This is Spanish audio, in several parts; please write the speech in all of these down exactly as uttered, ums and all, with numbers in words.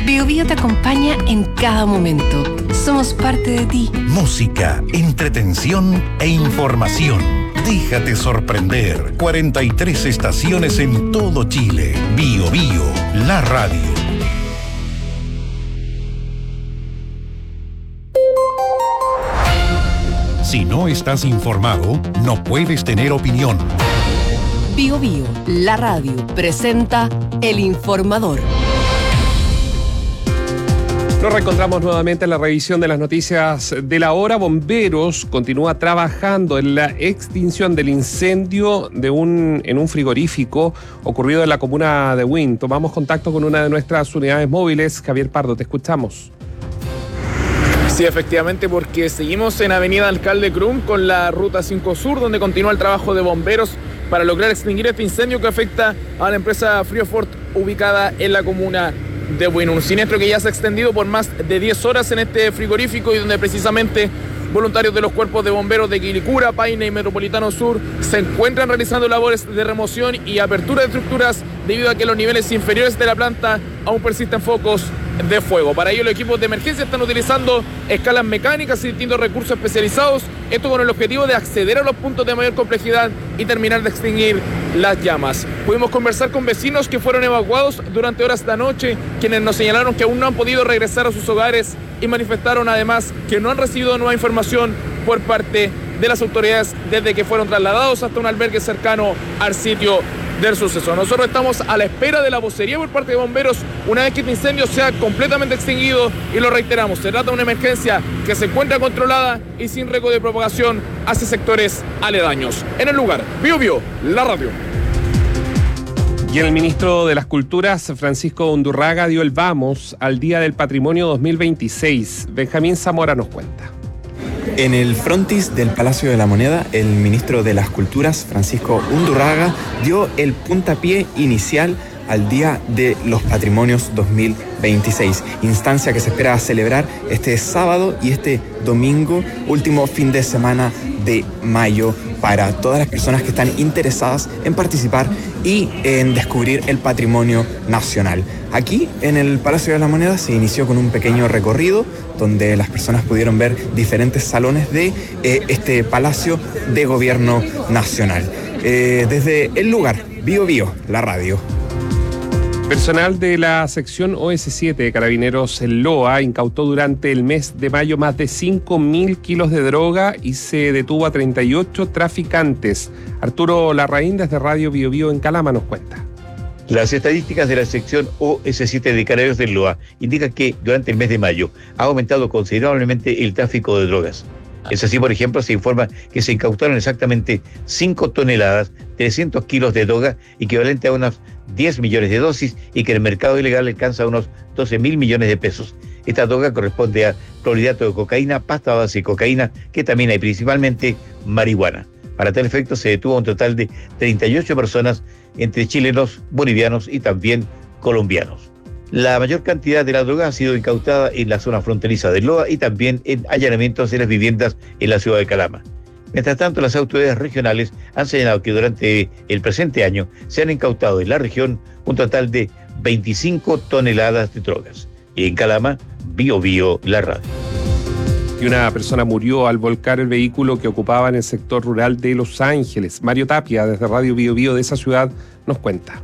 Bio Bio te acompaña en cada momento. Somos parte de ti. Música, entretención e información. Déjate sorprender. cuarenta y tres estaciones en todo Chile. Bio Bio, la radio. Si no estás informado, no puedes tener opinión. Bio Bio, la radio, presenta El Informador. Nos reencontramos nuevamente en la revisión de las noticias de la hora. Bomberos continúa trabajando en la extinción del incendio de un, en un frigorífico ocurrido en la comuna de Huin. Tomamos contacto con una de nuestras unidades móviles. Javier Pardo, te escuchamos. Sí, efectivamente, porque seguimos en Avenida Alcalde Crum con la Ruta cinco Sur, donde continúa el trabajo de bomberos para lograr extinguir este incendio que afecta a la empresa Friofort ubicada en la comuna de Huin. Un siniestro que ya se ha extendido por más de diez horas en este frigorífico y donde precisamente voluntarios de los cuerpos de bomberos de Quilicura, Paine y Metropolitano Sur se encuentran realizando labores de remoción y apertura de estructuras debido a que los niveles inferiores de la planta aún persisten focos de fuego. Para ello, los equipos de emergencia están utilizando escalas mecánicas y distintos recursos especializados, esto con el objetivo de acceder a los puntos de mayor complejidad y terminar de extinguir las llamas. Pudimos conversar con vecinos que fueron evacuados durante horas de la noche, quienes nos señalaron que aún no han podido regresar a sus hogares y manifestaron además que no han recibido nueva información por parte de las autoridades desde que fueron trasladados hasta un albergue cercano al sitio del suceso. Nosotros estamos a la espera de la vocería por parte de bomberos una vez que este incendio sea completamente extinguido y lo reiteramos, se trata de una emergencia que se encuentra controlada y sin riesgo de propagación hacia sectores aledaños. En el lugar, Bio Bio, la radio. Y el ministro de las Culturas, Francisco Undurraga, dio el vamos al Día del Patrimonio dos mil veintiséis. Benjamín Zamora nos cuenta. En el frontis del Palacio de la Moneda, el ministro de las Culturas, Francisco Undurraga, dio el puntapié inicial al Día de los Patrimonios dos mil veintiséis, instancia que se espera celebrar este sábado y este domingo, último fin de semana de mayo, para todas las personas que están interesadas en participar y en descubrir el patrimonio nacional. Aquí, en el Palacio de la Moneda, se inició con un pequeño recorrido donde las personas pudieron ver diferentes salones de eh, este Palacio de Gobierno Nacional. Eh, desde el lugar, Bio Bio, la radio. Personal de la sección O S siete de Carabineros en Loa incautó durante el mes de mayo más de cinco mil kilos de droga y se detuvo a treinta y ocho traficantes. Arturo Larraín, desde Radio Bio Bio en Calama, nos cuenta. Las estadísticas de la sección O S siete de Carabineros del Loa indican que durante el mes de mayo ha aumentado considerablemente el tráfico de drogas. Es así, por ejemplo, se informa que se incautaron exactamente cinco toneladas, trescientos kilos de droga, equivalente a unos diez millones de dosis, y que el mercado ilegal alcanza unos doce mil millones de pesos. Esta droga corresponde a clorhidrato de cocaína, pasta base de cocaína, que también hay principalmente marihuana. Para tal efecto se detuvo un total de treinta y ocho personas, entre chilenos, bolivianos y también colombianos. La mayor cantidad de la droga ha sido incautada en la zona fronteriza de Loa y también en allanamientos en las viviendas en la ciudad de Calama. Mientras tanto, las autoridades regionales han señalado que durante el presente año se han incautado en la región un total de veinticinco toneladas de drogas. Y en Calama, Bio Bio, la radio. Y una persona murió al volcar el vehículo que ocupaba en el sector rural de Los Ángeles. Mario Tapia, desde Radio Bio Bio de esa ciudad, nos cuenta.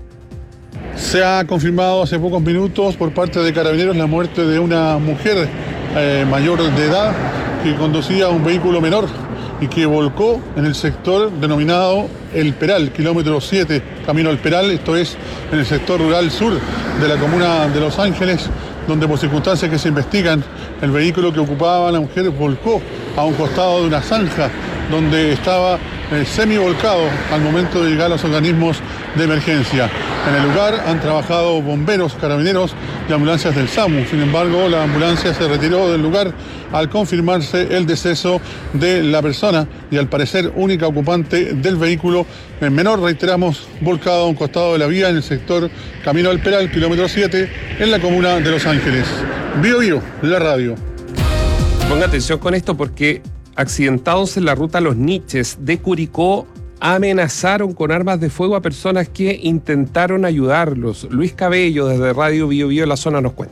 Se ha confirmado hace pocos minutos por parte de Carabineros la muerte de una mujer eh, mayor de edad que conducía un vehículo menor y que volcó en el sector denominado El Peral, kilómetro siete, camino al Peral, esto es en el sector rural sur de la comuna de Los Ángeles, donde por circunstancias que se investigan, el vehículo que ocupaba la mujer volcó a un costado de una zanja donde estaba eh, semi-volcado al momento de llegar a los organismos de emergencia. En el lugar han trabajado bomberos, carabineros y ambulancias del SAMU. Sin embargo, la ambulancia se retiró del lugar al confirmarse el deceso de la persona y al parecer única ocupante del vehículo menor, reiteramos, volcado a un costado de la vía en el sector Camino al Peral, kilómetro siete, en la comuna de Los Ángeles. Bio Bio, la radio. Ponga atención con esto porque accidentados en la ruta Los Niches de Curicó amenazaron con armas de fuego a personas que intentaron ayudarlos. Luis Cabello, desde Radio Bio Bio en la zona, nos cuenta.